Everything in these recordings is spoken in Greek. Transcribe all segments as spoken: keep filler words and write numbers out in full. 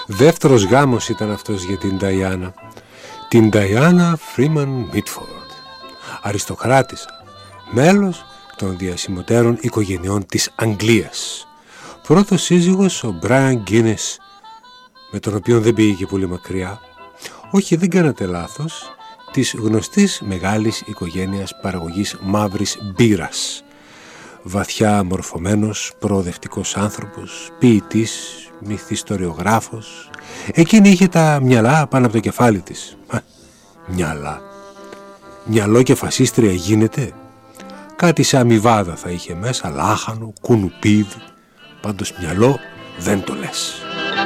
Δεύτερος γάμος ήταν αυτός για την Νταϊάννα. Την Νταϊάννα Φρήμαν Μίτφορντ. Αριστοκράτησα, μέλος των διασημωτέρων οικογενειών της Αγγλίας. Πρώτος σύζυγος ο Μπράιαν Γκίνες, με τον οποίο δεν πήγε και πολύ μακριά. Όχι, δεν κάνατε λάθος, της γνωστής μεγάλης οικογένειας παραγωγής μαύρης μπύρας. Βαθιά μορφωμένος, προοδευτικός άνθρωπος, ποιητής, μυθιστοριογράφος. Εκείνη είχε τα μυαλά πάνω από το κεφάλι της. Α, μυαλά. Μυαλό και φασίστρια γίνεται. Κάτι σε αμοιβάδα θα είχε μέσα, λάχανο, κουνουπίδι. Πάντως μυαλό δεν το λες.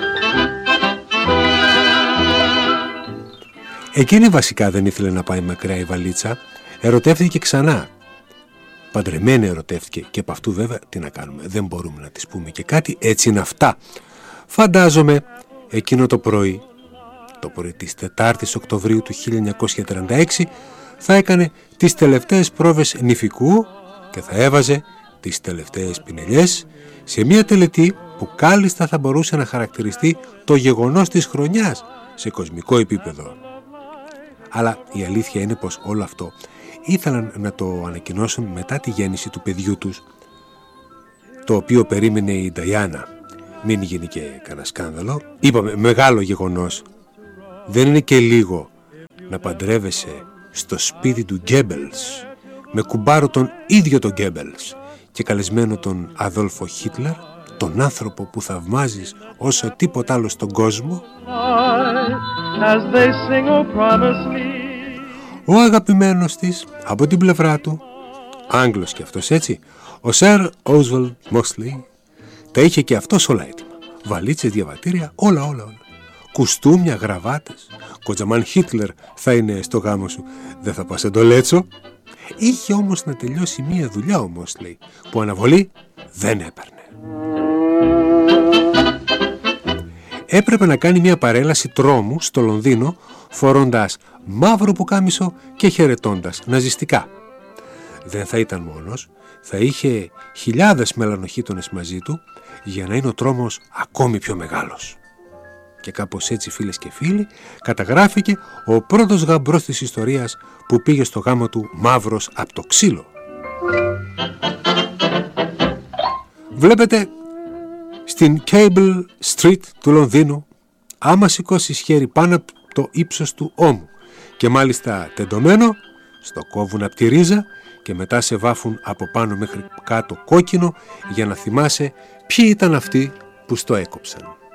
Εκείνη βασικά δεν ήθελε να πάει μακριά η βαλίτσα. Ερωτεύτηκε ξανά. Παντρεμένη ερωτεύτηκε, και από αυτού βέβαια τι να κάνουμε, δεν μπορούμε να της πούμε και κάτι, έτσι είναι αυτά. Φαντάζομαι εκείνο το πρωί, το πρωί της τετάρτης Οκτωβρίου του χίλια εννιακόσια τριάντα έξι, θα έκανε τις τελευταίες πρόβες νηφικού και θα έβαζε τις τελευταίες πινελιές σε μια τελετή που κάλλιστα θα μπορούσε να χαρακτηριστεί το γεγονός της χρονιάς σε κοσμικό επίπεδο. Αλλά η αλήθεια είναι πως όλο αυτό ήθελαν να το ανακοινώσουν μετά τη γέννηση του παιδιού τους, το οποίο περίμενε η Νταϊάννα. Μην γίνει και κανένα σκάνδαλο. Είπαμε, μεγάλο γεγονός. Δεν είναι και λίγο να παντρεύεσαι στο σπίτι του Γκέμπελς, με κουμπάρο τον ίδιο τον Γκέμπελς και καλεσμένο τον Αδόλφο Χίτλερ, τον άνθρωπο που θαυμάζεις όσο τίποτα άλλο στον κόσμο. Ο αγαπημένος της, από την πλευρά του, Άγγλος και αυτός έτσι, ο Σερ Όσβαλντ Μόξλι, τα είχε και αυτός όλα έτοιμα. Βαλίτσες, διαβατήρια, όλα όλα όλα. Κουστούμια, γραβάτες. Κοτζαμάν Χίτλερ θα είναι στο γάμο σου, δεν θα πας εντολέτσο. Είχε όμως να τελειώσει μία δουλειά ο Μόξλι, που αναβολή δεν έπαιρνε. Έπρεπε να κάνει μια παρέλαση τρόμου στο Λονδίνο, φορώντας μαύρο πουκάμισο και χαιρετώντας ναζιστικά. Δεν θα ήταν μόνος, θα είχε χιλιάδες μελανοχίτονες μαζί του για να είναι ο τρόμος ακόμη πιο μεγάλος. Και κάπως έτσι, φίλες και φίλοι, καταγράφηκε ο πρώτος γαμπρός της ιστορίας που πήγε στο γάμο του μαύρος από το ξύλο. Βλέπετε, στην Cable Street του Λονδίνου, άμα σηκώσεις χέρι πάνω από το ύψος του ώμου και μάλιστα τεντωμένο, στο κόβουν από τη ρίζα και μετά σε βάφουν από πάνω μέχρι κάτω κόκκινο για να θυμάσαι ποιοι ήταν αυτοί που στο έκοψαν.